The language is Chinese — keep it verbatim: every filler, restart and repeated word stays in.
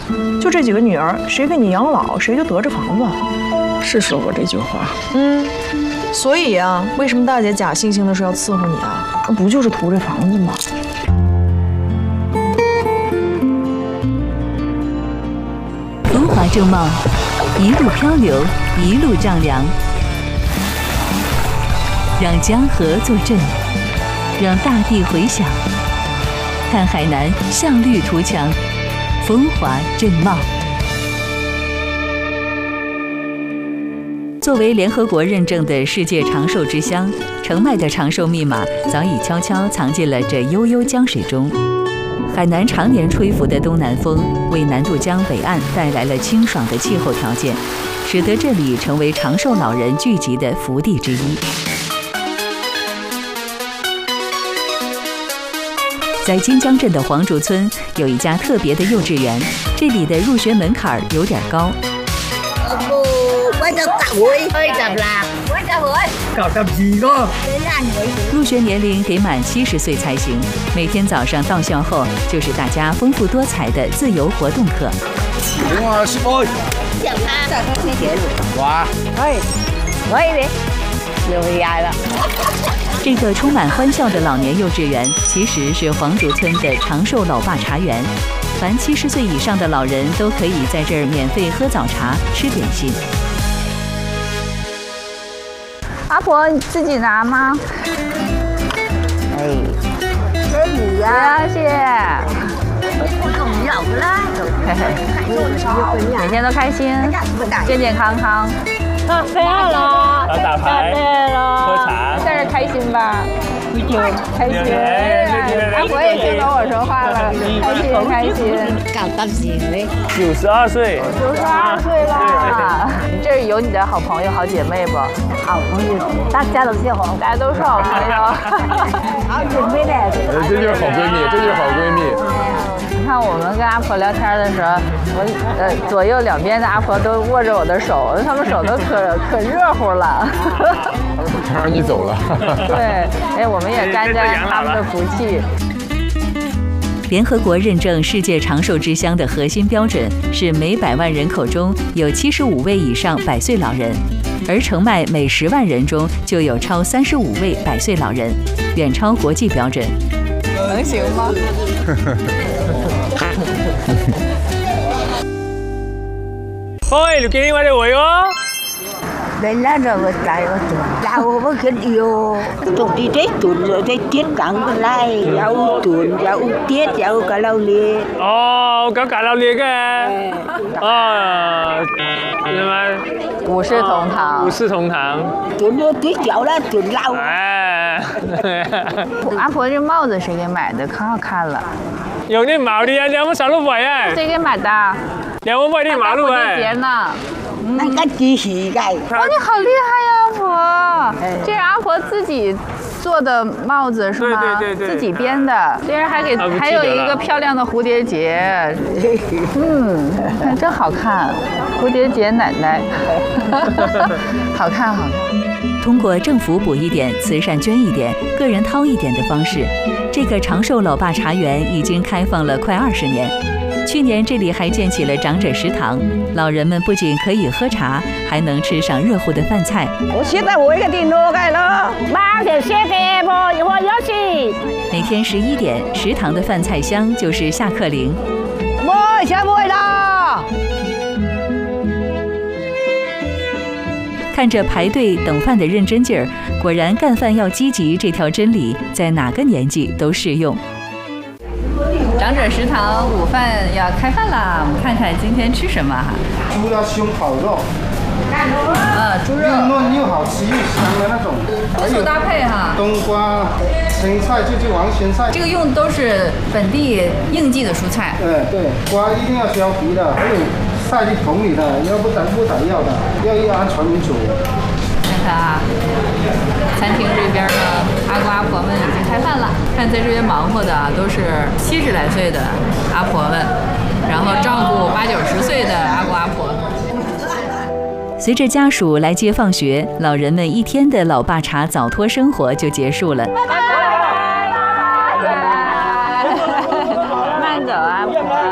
就这几个女儿，谁给你养老，谁就得着房子。 是说过这句话。 嗯，所以呀、啊，为什么大姐假惺惺的说要伺候你啊？不就是图这房子吗？ 风华正茂，一路漂流，一路丈量，让江河作证，让大地回响。看海南向绿图强，风华正茂。作为联合国认证的世界长寿之乡，澄迈的长寿密码早已悄悄藏进了这悠悠江水中。海南常年吹拂的东南风，为南渡江北岸带来了清爽的气候条件，使得这里成为长寿老人聚集的福地之一。在金江镇的黄竹村，有一家特别的幼稚园，这里的入学门槛有点高。入学年龄得满七十岁才行。每天早上到校后，就是大家丰富多彩的自由活动课。 我是我。哇！ 哎，我一点，又回来了。 这个充满欢笑的老年幼稚园，其实是黄竹村的长寿老爸茶园。凡七十岁以上的老人都可以在这儿免费喝早茶、吃点心。 阿婆，你自己拿吗？哎，给你呀，谢谢。每天都开心，健健康康。 喝飞了，打牌，喝茶， 但是开心吧？开心。阿婆也听懂我说话了，开心开心。 搞到几岁？九十二岁。 九十二岁了。你这有你的好朋友、好姐妹不？好朋友，大家都是好，大家都是好朋友。好姐妹呢？ 这就是好闺蜜，这就是好闺蜜。 你看我们跟阿婆聊天的时候，我呃左右两边的阿婆都握着我的手，他们手都可可热乎了。 他让你走了。 对，哎，我们也沾沾他们的福气。 联合国认证世界长寿之乡的核心标准是每百万人口中有七十五位以上百岁老人，而澄迈每十万人中就有超三十五位百岁老人，远超国际标准。 能行吗？ 喂，你给我的喂哦。 Đây là rồi một cái một tuần, đau với cái điều, tụi đi tết tuần rồi tết tiết cắn cái này, dạo tuần, dạo tiết, dạo cả lâu liền. Ồ, có cả lâu liền cái. Ờ, nhưng mà 五世同堂， 五世同堂。 tuần nó tiết dạo là tuần lâu. 哎， 阿婆这帽子谁给买的？可好看了。 有那毛的呀，两万三六百哎。 谁给买的？ 两万块的马路哎。 节呢？ 那个机器盖。 哇，你好厉害呀，阿婆！这是阿婆自己做的帽子是吗？ 对对对， 自己编的。竟然还给还有一个漂亮的蝴蝶结，嗯，真好看，蝴蝶结奶奶，好看好看。 通过政府补一点、慈善捐一点、个人掏一点的方式，这个长寿老爸茶园已经开放了快二十年。 去年这里还建起了长者食堂，老人们不仅可以喝茶，还能吃上热乎的饭菜。 我现在我一个电脑盖了， 妈的，谢谢不，一会儿要去。 每天十一点，食堂的饭菜香就是下课铃。 我下会了。 看着排队等饭的认真劲儿，果然干饭要积极这条真理在哪个年纪都适用。 长者食堂午饭要开饭啦，我们看看今天吃什么哈。 猪腰胸烤肉， 呃，猪肉又嫩又好吃又香的那种， 多素搭配哈。 冬瓜、青菜就是黄咸菜， 这个用的都是本地应季的蔬菜。 嗯，对，瓜一定要削皮的，还有晒进桶里的，要不然不打药的，要要按传米煮。 看看啊。 餐厅这边呢，阿公阿婆们已经开饭了。看在这边忙活的啊，都是七十来岁的阿婆们，然后照顾八九十岁的阿公阿婆。 随着家属来接放学，老人们一天的老爸茶早托生活就结束了。 慢走啊！